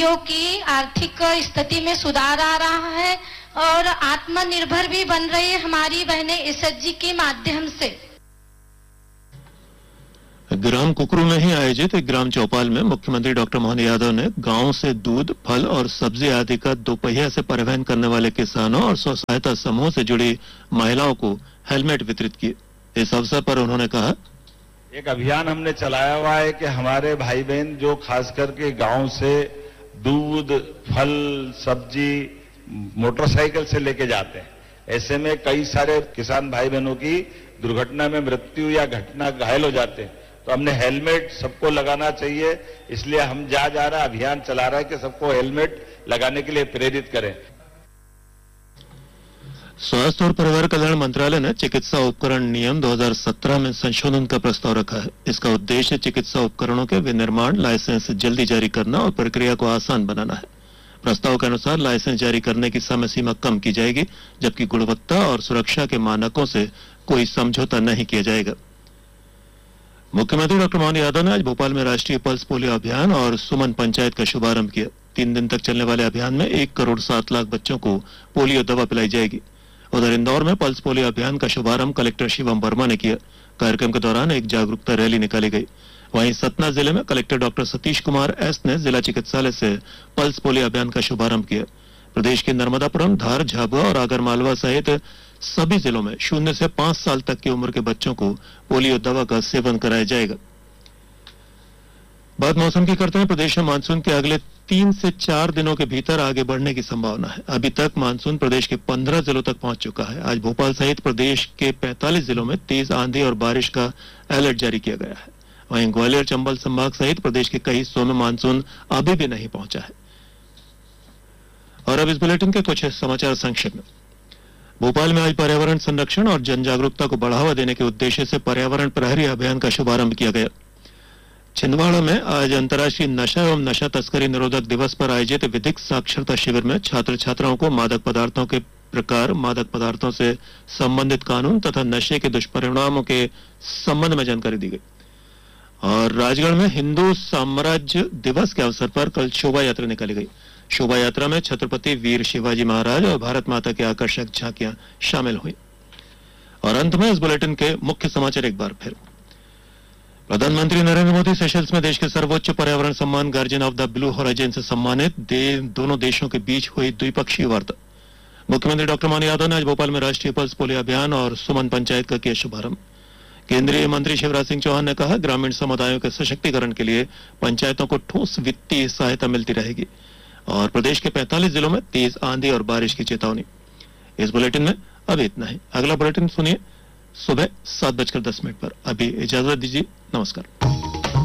की आर्थिक स्थिति में सुधार आ रहा है और आत्मनिर्भर भी बन रही है हमारी बहनें एसएचजी के माध्यम से। ग्राम कुकरू में ही आयोजित एक ग्राम चौपाल में मुख्यमंत्री डॉक्टर मोहन यादव ने गांव से दूध, फल और सब्जी आदि का दोपहिया से परिवहन करने वाले किसानों और स्व सहायता समूह से जुड़ी महिलाओं को हेलमेट वितरित किए। इस अवसर पर उन्होंने कहा, एक अभियान हमने चलाया हुआ है कि हमारे भाई बहन जो खास करके गांव से दूध, फल, सब्जी मोटरसाइकिल से लेके जाते हैं, ऐसे में कई सारे किसान भाई बहनों की दुर्घटना में मृत्यु या घटना घायल हो जाते हैं। तो हमने हेलमेट सबको लगाना चाहिए, इसलिए हम जा रहा अभियान चला रहा है कि सबको हेलमेट लगाने के लिए प्रेरित करें। स्वास्थ्य और परिवार कल्याण मंत्रालय ने चिकित्सा उपकरण नियम 2017 में संशोधन का प्रस्ताव रखा है। इसका उद्देश्य चिकित्सा उपकरणों के विनिर्माण लाइसेंस जल्दी जारी करना और प्रक्रिया को आसान बनाना है। प्रस्ताव के अनुसार लाइसेंस जारी करने की समय सीमा कम की जाएगी, जबकि गुणवत्ता और सुरक्षा के मानकों से कोई समझौता नहीं किया जाएगा। मुख्यमंत्री डॉक्टर मोहन यादव ने आज भोपाल में राष्ट्रीय पल्स पोलियो अभियान और सुमन पंचायत का शुभारंभ किया। 3 दिन तक चलने वाले अभियान में 1 करोड़ 7 लाख बच्चों को पोलियो दवा पिलाई जाएगी। उधर इंदौर में पल्स पोलियो अभियान का शुभारंभ कलेक्टर शिवम वर्मा ने किया। कार्यक्रम के दौरान एक जागरूकता रैली निकाली गई। वहीं सतना जिले में collector doctor Satish Kumar S ने जिला चिकित्सालय से पल्स पोलियो अभियान का शुभारंभ किया। प्रदेश के नर्मदापुरम, धार, झाबुआ और आगरमालवा सहित सभी जिलों में 0 से 5 साल तक की उम्र के बच्चों को पोलियो दवा का सेवन कराया जाएगा। बात मौसम की करते हैं। प्रदेश में मानसून के अगले 3 से 4 दिनों के भीतर आगे बढ़ने की संभावना है। अभी तक मानसून प्रदेश के 15 जिलों तक पहुंच चुका है। आज भोपाल सहित प्रदेश के 45 जिलों में तेज आंधी और बारिश का अलर्ट जारी किया गया है। वहीं ग्वालियर, चंबल संभाग सहित प्रदेश के कई हिस्सों में मानसून अभी भी नहीं पहुंचा है। और अब इस बुलेटिन के कुछ समाचार संक्षेप में। भोपाल में आज पर्यावरण संरक्षण और जन जागरूकता को बढ़ावा देने के उद्देश्य से पर्यावरण प्रहरी अभियान का शुभारंभ किया गया। छिंदवाड़ा में आज अंतर्राष्ट्रीय नशा एवं नशा तस्करी निरोधक दिवस पर आयोजित विधिक साक्षरता शिविर में छात्र छात्राओं को मादक पदार्थों के प्रकार, मादक पदार्थों से संबंधित कानून तथा नशे के दुष्परिणामों के संबंध में जानकारी दी गई। और राजगढ़ में हिंदू साम्राज्य दिवस के अवसर पर कल शोभा यात्रा निकाली गई। शोभा यात्रा में छत्रपति वीर शिवाजी महाराज और भारत माता की आकर्षक झांकियां शामिल हुई। और अंत में इस बुलेटिन के मुख्य समाचार एक बार फिर। प्रधानमंत्री नरेंद्र मोदी सेशल्स में देश के सर्वोच्च पर्यावरण सम्मान guardian of the blue horizon से सम्मानित दोनों देशों के बीच हुई द्विपक्षीय वार्ता। मुख्यमंत्री डॉक्टर मोहन यादव ने आज भोपाल में राष्ट्रीय पल्स पोलियो अभियान और सुमन पंचायत का किया शुभारंभ। केंद्रीय मंत्री शिवराज सिंह चौहान ने कहा, ग्रामीण समुदायों के सशक्तिकरण के लिए पंचायतों को ठोस वित्तीय सहायता मिलती रहेगी। और प्रदेश के 45 जिलों में तेज आंधी और बारिश की चेतावनी। इस बुलेटिन में अब इतना ही। अगला बुलेटिन सुनिए सुबह 7:10 पर। अभी इजाजत दीजिए। नमस्कार।